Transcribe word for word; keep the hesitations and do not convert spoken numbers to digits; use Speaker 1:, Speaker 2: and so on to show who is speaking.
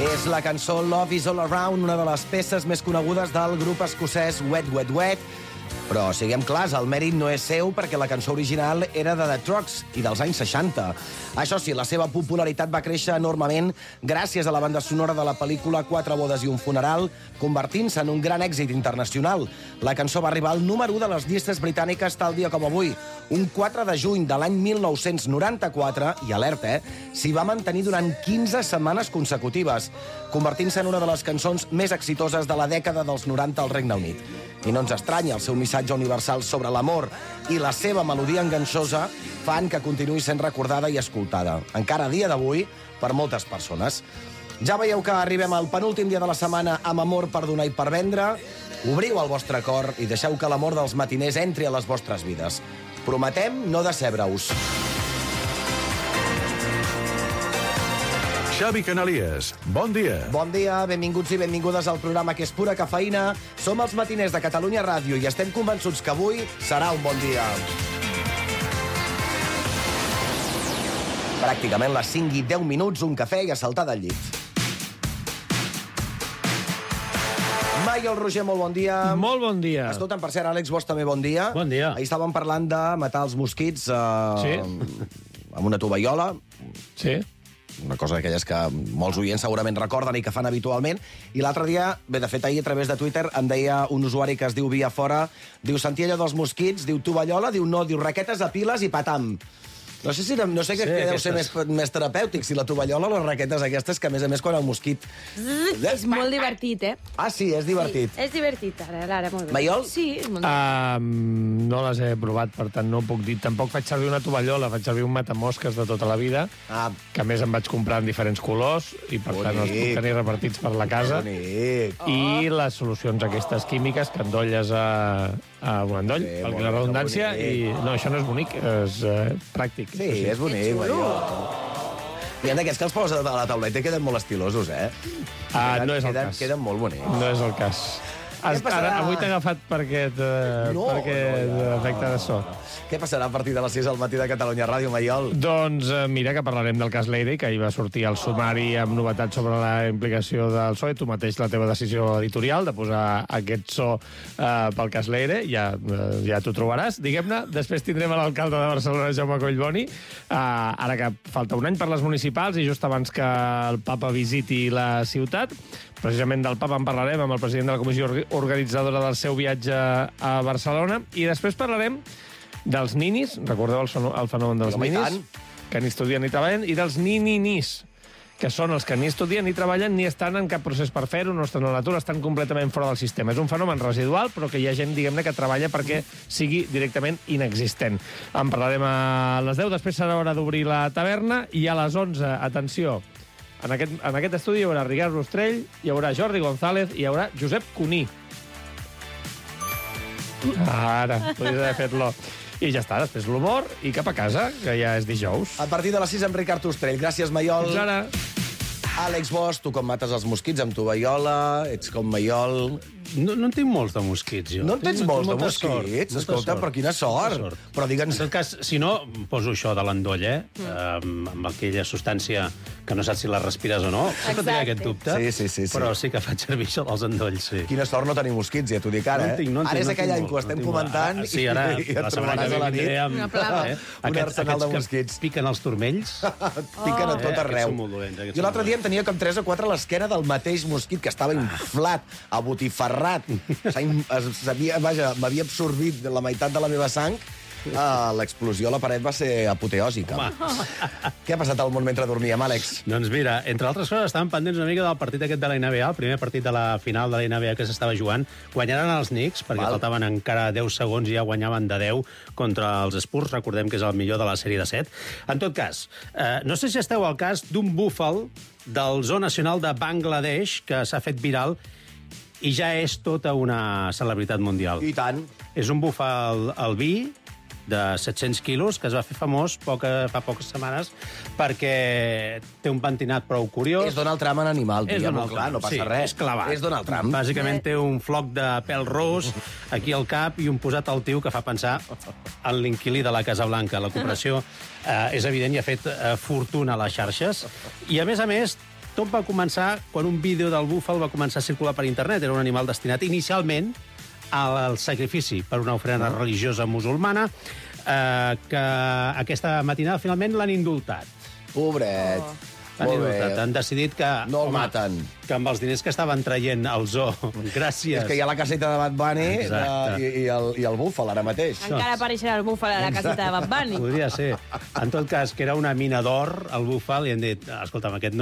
Speaker 1: És la cançó Love is All Around, una de les peces més conegudes del grup escocès Wet Wet Wet. Però, siguem clars, el mèrit no és seu perquè la cançó original era de The Trucks i dels anys seixanta. Això sí, la seva popularitat va créixer enormement gràcies a la banda sonora de la pel·lícula Quatre bodes i un funeral, convertint-se en un gran èxit internacional. La cançó va arribar al número u de les llistes britàniques tal dia com avui, un quatre de juny de l'any mil nou-cents noranta-quatre, i alerta, eh, s'hi va mantenir durant quinze setmanes consecutives, convertint-se en una de les cançons més exitoses de la dècada dels noranta al Regne Unit. I no ens estranya, el seu missatge universal sobre l'amor i la seva melodia enganxosa fan que continuï sent recordada i escoltada, encara a dia d'avui, per moltes persones. Ja veieu que arribem al penúltim dia de la setmana amb amor per donar i per vendre. Obriu el vostre cor i deixeu que l'amor dels matiners entri a les vostres vides. Prometem no decebre-us.
Speaker 2: Xavi Canalies, bon dia.
Speaker 1: Bon dia, benvinguts i benvingudes al programa que és pura cafeïna. Som els matiners de Catalunya Ràdio i estem convençuts que avui serà un bon dia. Pràcticament les cinc i deu minuts, un cafè i a saltar del llit. Maiol Roger, molt bon dia.
Speaker 3: Molt bon dia.
Speaker 1: Escolta'm, per cert, Àlex Bosch també bon dia.
Speaker 3: Bon dia.
Speaker 1: Ahir estàvem parlant de matar els mosquits eh,
Speaker 3: Sí.
Speaker 1: amb una tovallola.
Speaker 3: Sí.
Speaker 1: Una cosa d'aquelles que molts oients segurament recorden i que fan habitualment. I l'altre dia, bé, de fet, ahir a través de Twitter em deia un usuari que es diu Via Fora, diu, sentia allò dels mosquits, diu tovallola, diu no, diu raquetes a piles i patam. No sé si no sé què
Speaker 3: Sí,
Speaker 1: deu
Speaker 3: aquestes.
Speaker 1: ser més, més terapèutic, si la tovallola o les raquetes aquestes, que a més a més quan el mosquit...
Speaker 4: És molt divertit, eh?
Speaker 1: Ah, sí, és divertit.
Speaker 4: Sí, és divertit, ara, ara, molt bé.
Speaker 1: Maiol?
Speaker 4: Sí, és molt divertit.
Speaker 3: Um, no les he provat, per tant no puc dir. Tampoc faig servir una tovallola, faig servir un matamosques de tota la vida,
Speaker 1: Ah,
Speaker 3: que a més em vaig comprar en diferents colors i per tant els
Speaker 1: Bonic.
Speaker 3: puc tenir repartits per la casa.
Speaker 1: bonic.
Speaker 3: I les solucions aquestes químiques que endolles a, a un endoll,
Speaker 1: Sí,
Speaker 3: per
Speaker 1: molt
Speaker 3: la
Speaker 1: bé,
Speaker 3: redundància,
Speaker 1: bonic.
Speaker 3: i no, això no és bonic, és uh, pràctic.
Speaker 1: Sí,
Speaker 3: això
Speaker 1: és bonic, Maiol. Hi ha d'aquests que els posa a la tauleta i queden molt estilosos, eh?
Speaker 3: Ah, no és el
Speaker 1: queden,
Speaker 3: cas.
Speaker 1: Queden molt bonics.
Speaker 3: No és el cas. Has,
Speaker 1: passarà?
Speaker 3: ara, avui t'he agafat per aquest, uh,
Speaker 1: No,
Speaker 3: per aquest
Speaker 1: no, ja,
Speaker 3: efecte
Speaker 1: no,
Speaker 3: de so.
Speaker 1: Què passarà a partir de les sis al matí de Catalunya Ràdio, Maiol?
Speaker 3: Doncs eh, mira que parlarem del cas Leire, que ahir va sortir al sumari amb novetats sobre la implicació del P S O E. Tu mateix la teva decisió editorial de posar aquest so eh, pel cas Leire, ja, eh, ja t'ho trobaràs, diguem-ne. Després tindrem l'alcalde de Barcelona, Jaume Collboni, eh, ara que falta un any per les municipals i just abans que el papa visiti la ciutat. Precisament del papa en parlarem amb el president de la comissió organitzadora del seu viatge a Barcelona. I després parlarem dels ninis, recordeu el, sono, el fenomen dels
Speaker 1: Home, i
Speaker 3: ninis?
Speaker 1: tant.
Speaker 3: Que ni estudien ni treballen, i dels nininis, que són els que ni estudien ni treballen ni estan en cap procés per fer-ho, no estan a l'atur, estan completament fora del sistema. És un fenomen residual, però que hi ha gent, diguem-ne, que treballa perquè sigui directament inexistent. En parlarem a les deu, després serà hora d'obrir la taverna, i a les onze, atenció, en aquest, en aquest estudi hi haurà Ricard Rostrell, hi haurà Jordi González i hi haurà Josep Cuní. Ara, podries haver fet-lo. I ja està, després l'humor i cap a casa, que ja és dijous.
Speaker 1: A partir de les sis amb Ricard Ostrell. Gràcies, Maiol.
Speaker 3: Fins ara.
Speaker 1: Àlex Bosch, tu com mates els mosquits amb tovallola, ets com Maiol.
Speaker 5: No, no en tinc molts de mosquits, jo.
Speaker 1: No en tens
Speaker 5: Tinc
Speaker 1: molts de
Speaker 5: molta
Speaker 1: mosquits?
Speaker 5: sort, molta
Speaker 1: Escolta,
Speaker 5: sort.
Speaker 1: però quina sort.
Speaker 5: Molta sort.
Speaker 1: Però
Speaker 5: En
Speaker 1: digue'ns...
Speaker 5: tot cas, si no, poso això de l'endoll, eh? Mm. Amb aquella substància que no saps si la respires o no. Sempre tenia aquest dubte.
Speaker 1: Sí, sí, sí, sí.
Speaker 5: Però sí que faig servir això dels endolls, sí.
Speaker 1: Quina sort no tenir mosquits, ja t'ho dic ara,
Speaker 5: No
Speaker 1: eh?
Speaker 5: en tinc, no en
Speaker 1: ara
Speaker 5: tinc,
Speaker 1: és
Speaker 5: no en
Speaker 1: aquell
Speaker 5: tinc
Speaker 1: any que ho
Speaker 5: molt,
Speaker 1: estem
Speaker 5: no en tinc
Speaker 1: comentant
Speaker 5: molt. Ah, sí, ara,
Speaker 1: i, i et
Speaker 5: la setmana
Speaker 1: trobaràs
Speaker 5: que
Speaker 1: a la
Speaker 5: ve
Speaker 1: nit.
Speaker 5: vindré amb...
Speaker 4: Una plaga.
Speaker 5: Eh?
Speaker 1: Un
Speaker 5: Aquests,
Speaker 1: arsenal de
Speaker 5: aquests
Speaker 1: mosquits.
Speaker 5: que piquen els turmells.
Speaker 1: Piquen a
Speaker 5: Oh.
Speaker 1: tot
Speaker 5: Eh,
Speaker 1: arreu.
Speaker 5: aquests són molt dolents, aquests
Speaker 1: Jo
Speaker 5: són
Speaker 1: l'altre
Speaker 5: molt
Speaker 1: dia en tenia com tres o quatre a l'esquena del mateix mosquit, que estava inflat, abotifarrat. S'ha in- es- s'havia- Vaja, m'havia absorbit la meitat de la meva sang. Uh, L'explosió a la paret va ser apoteòsica. Què ha passat al món mentre dormíem, Àlex?
Speaker 5: Doncs mira, entre altres coses, estàvem pendents una mica del partit aquest de la N B A, el primer partit de la final de la N B A que s'estava jugant. Guanyaran els Knicks, perquè
Speaker 1: Val.
Speaker 5: faltaven encara deu segons i ja guanyaven de deu contra els Spurs. Recordem que és el millor de la sèrie de set. En tot cas, eh, no sé si esteu al cas d'un búfal del Zoo Nacional de Bangladesh que s'ha fet viral i ja és tota una celebritat mundial.
Speaker 1: I tant.
Speaker 5: És un búfal albí de set-cents quilos, que es va fer famós poca, fa poques setmanes perquè té un pentinat prou curiós.
Speaker 1: És Donald Trump en animal,
Speaker 5: És
Speaker 1: diguem-ho
Speaker 5: Donald
Speaker 1: clar,
Speaker 5: Trump,
Speaker 1: no passa
Speaker 5: sí,
Speaker 1: res.
Speaker 5: és clavat.
Speaker 1: És Donald Trump.
Speaker 5: Bàsicament té un floc de pèl ros aquí al cap i un posat al tiu que fa pensar en l'inquilí de la Casa Blanca. La cooperació eh, és evident i ha fet eh, fortuna a les xarxes. I, a més a més, tot va començar quan un vídeo del búfal va començar a circular per internet. Era un animal destinat inicialment al sacrifici per una ofrena
Speaker 1: Ah.
Speaker 5: religiosa musulmana, eh, que aquesta matinada finalment l'han indultat.
Speaker 1: Pobret.
Speaker 4: Oh.
Speaker 5: L'han
Speaker 1: Molt bé.
Speaker 5: indultat. Han decidit que...
Speaker 1: No el
Speaker 5: home,
Speaker 1: maten.
Speaker 5: que amb els diners que estaven traient al zoo, gràcies...
Speaker 1: És que hi ha la caseta de Bad Bunny
Speaker 5: Exacte.
Speaker 1: de, i, i, el, i el búfal ara mateix.
Speaker 4: Encara apareixerà el búfal a la caseta de Bad Bunny.
Speaker 5: Podria ser. En tot cas, que era una mina d'or, el búfal, i han dit, escolta'm, aquest no